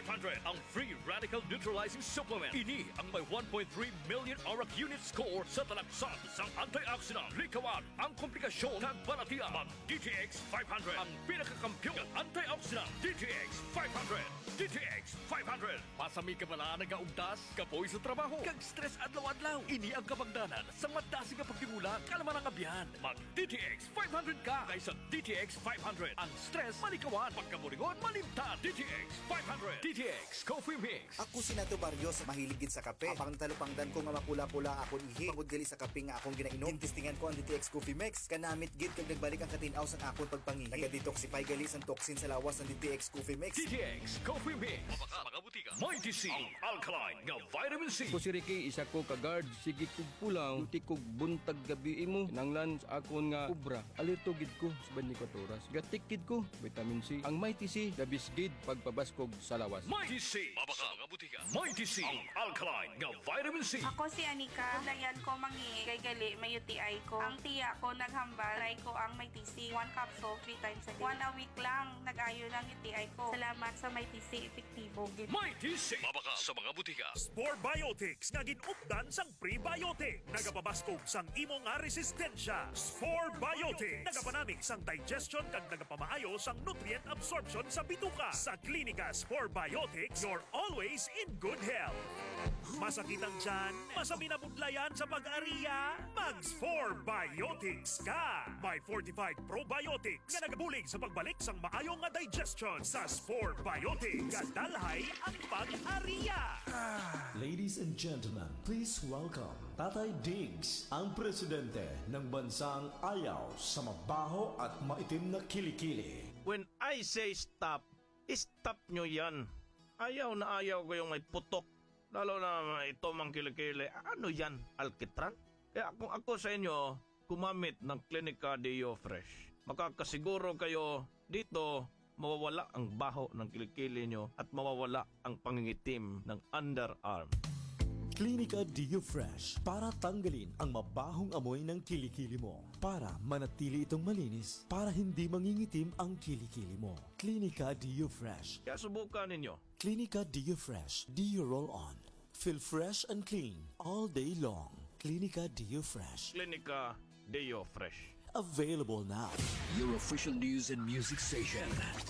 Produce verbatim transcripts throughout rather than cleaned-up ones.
hundred, ang free radical neutralizing supplement. Ini ang may one point three million auric unit score sa talaksan sang antioxidant. Likawan ang komplikasyon ng balatian. Mag D T X five hundred, ang pinakakampiyon ng antioxidant. D T X five hundred. D T X five hundred. Pasami ka pala nagaugdas, kapoy sa trabaho, kag stress adlaw-adlaw. Ini ang kabangdanan sa madasi nga pagtimula, kalaman ang abyan. Mag D T X five hundred ka kaysa D T X five hundred. Ang stress malikawan, pagkaburingon malimtan. D T X five hundred. D T X Coffee Mix. Ako si Nato Barrios, mahilig gid sa kape. Apang talupangdan ko nga mapula-pula akong ihi. Pagod gali sa kape nga akong ginainom. Tintistingan ko ang D T X Coffee Mix. Kanamit gid kag nagbalik ang katinaw sa akong pagpangihi. Naga-detoxify gali sang toxin sa lawas ng D T X Coffee Mix. D T X Coffee Mix. Mabaka mga butika. Mighty C. Ang alkaline nga vitamin C. Ko si Ricky, isa ko ka-guard. Sige kog pulang, tuti kog buntag gabi mo. Kinanglan sa akon nga kubra. Alerto gid ko sa twenty-four oras. Gatikid ko, vitamin C. Ang Mighty C, dabis gid pagpabaskog sa lawas. Mighty C. Mabaka mga butika. Mighty C. Ang alkaline nga vitamin C. Ako si Anika. Dayan ko mangi kay gali may U T I ko. Ang tiya ko naghambal. Try ko ang Mighty C. One capsule, three times a day. One a week lang. Nag-ayo ng U T I ko. Salamat sa Mighty C. Epektibo gid. Mighty C. Mabaka sa mga butika. Spore Biotics nga ginupdan sang prebiotic. Nagapabaskog sang imo nga resistensya. Spore Biotics. Nagapanamig sang digestion kag nagapamaayo sang nutrient absorption sa bituka. Sa Klinika Spore Biotics, you're always in good health. Masakit ang tiyan? Masami na budlayan sa pag-ariya? Mag-Spore Biotics ka! May fortified probiotics nga nagabulig sa pagbalik sang maayo nga digestion. Sa Spore Biotics, kadalhay ang pag-ariya! Ladies and gentlemen, please welcome Tatay Diggs, ang presidente ng bansang ayaw sa mabaho at maitim na kilikili. When I say stop, stop nyo yan. Ayaw na ayaw ko yung may putok. Lalo na ito mang kilikili. Ano yan? Alkitran? Kaya kung ako sa inyo, kumamit ng Klinika Dio Fresh. Makakasiguro kayo dito mawawala ang baho ng kilikili nyo at mawawala ang pangingitim ng underarm. Klinika Dio Fresh para tanggalin ang mabahong amoy ng kilikili mo. Para manatili itong malinis. Para hindi mangingitim ang kilikili mo. Klinika Dio Fresh. Kaya subukan ninyo. Klinika Dio Fresh. Dio Roll On. Feel fresh and clean all day long. Klinika Dio Fresh. Klinika Dio Fresh. Available now. Your official news and music station.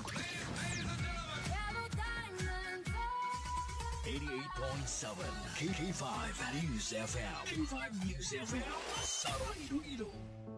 eighty-eight point seven K K five News F M. K five News F M. Pasaro Iloilo.